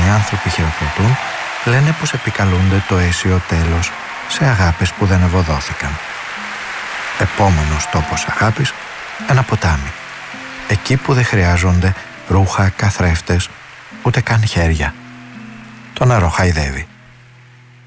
οι άνθρωποι χειροκροτούν, λένε πως επικαλούνται το αίσιο τέλος σε αγάπες που δεν ευωδόθηκαν. Επόμενος τόπος αγάπης, ένα ποτάμι. Εκεί που δεν χρειάζονται ρούχα, καθρέφτες, ούτε καν χέρια. Το νερό χαϊδεύει.